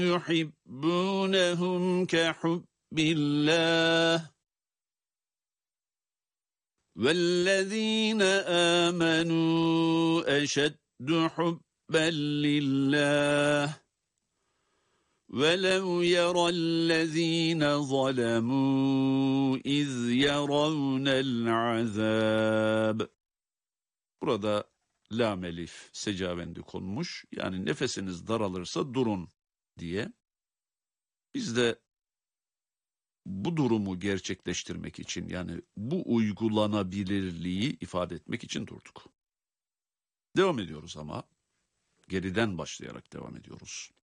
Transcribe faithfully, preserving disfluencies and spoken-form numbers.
يحبونهم كحب الله والذين آمنوا أشد حبا لله ولو يرى الذين ظلموا إذ يرون العذاب. Burada lam elif secavendi konmuş. Yani nefesiniz daralırsa durun diye. Biz de bu durumu gerçekleştirmek için, yani bu uygulanabilirliği ifade etmek için durduk. Devam ediyoruz ama geriden başlayarak devam ediyoruz.